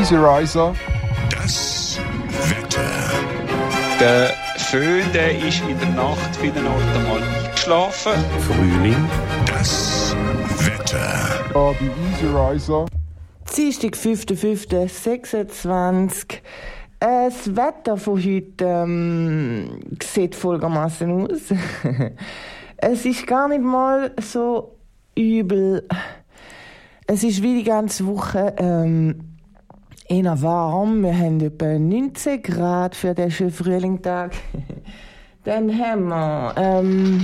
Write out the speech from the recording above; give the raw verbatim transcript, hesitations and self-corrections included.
Easy Riser. Das Wetter. Der Föhn, der ist in der Nacht vielen Orten mal eingeschlafen. Frühling. Das Wetter. Ja, die Easy Riser. Dienstag, fünfter fünfter sechsundzwanzig. Das Wetter von heute ähm, sieht folgendermaßen aus. Es ist gar nicht mal so übel. Es ist wie die ganze Woche ähm, eher warm. Wir haben etwa neunzehn Grad für diesen schönen Frühlingstag. Dann haben wir... Ähm,